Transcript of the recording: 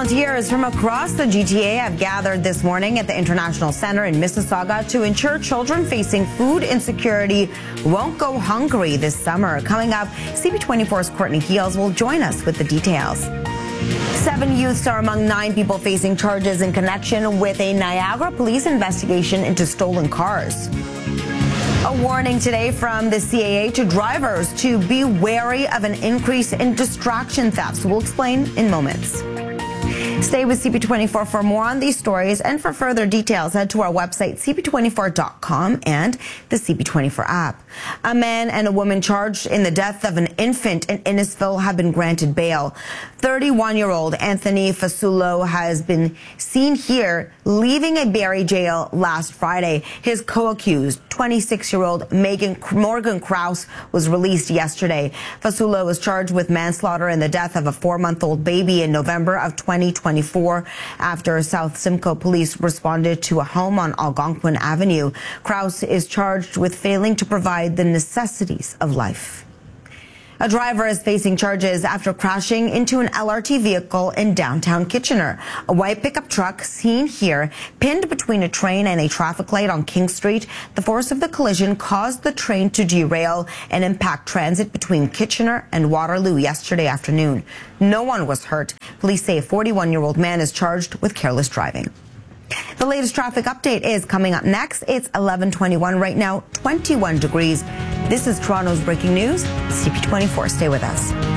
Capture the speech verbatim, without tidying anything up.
Volunteers from across the G T A have gathered this morning at the International Center in Mississauga to ensure children facing food insecurity won't go hungry this summer. Coming up, C B twenty-four's Courtney Heels will join us with the details. Seven youths are among nine people facing charges in connection with a Niagara police investigation into stolen cars. A warning today from the C A A to drivers to be wary of an increase in distraction thefts. We'll explain in moments. Stay with C B twenty-four for more on these stories, and for further details, head to our website, C B twenty-four dot com, and the C B twenty-four app. A man and a woman charged in the death of an infant in Innisfil have been granted bail. thirty-one-year-old Anthony Fasulo has been seen here leaving a Barrie jail last Friday. His co-accused, twenty-six-year-old Megan Morgan Krause, was released yesterday. Fasulo was charged with manslaughter in the death of a four-month-old baby in November of twenty twenty-four after South Simcoe police responded to a home on Algonquin Avenue. Krause is charged with failing to provide the necessities of life. A driver is facing charges after crashing into an L R T vehicle in downtown Kitchener. A white pickup truck, seen here, pinned between a train and a traffic light on King Street. The force of the collision caused the train to derail and impact transit between Kitchener and Waterloo yesterday afternoon. No one was hurt. Police say a forty-one-year-old man is charged with careless driving. The latest traffic update is coming up next. It's eleven twenty-one right now, twenty-one degrees. This is Toronto's breaking news. C B twenty-four, stay with us.